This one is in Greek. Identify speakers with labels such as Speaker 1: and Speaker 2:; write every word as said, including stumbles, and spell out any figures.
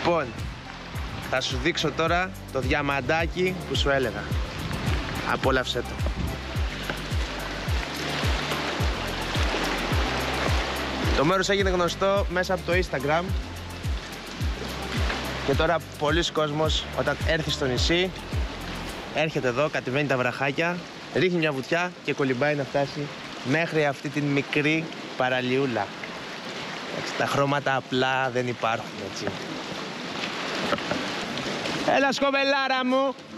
Speaker 1: Λοιπόν, θα σου δείξω τώρα το διαμαντάκι που σου έλεγα. Απόλαυσέ το. Το μέρος έγινε γνωστό μέσα από το Instagram. Και τώρα πολλοί κόσμος όταν έρθει στο νησί έρχεται εδώ, κατεβαίνει τα βραχάκια, ρίχνει μια βουτιά και κολυμπάει να φτάσει μέχρι αυτή την μικρή παραλιούλα. Έτσι, τα χρώματα απλά δεν υπάρχουν, έτσι. Έλα σκοπελάρα μου!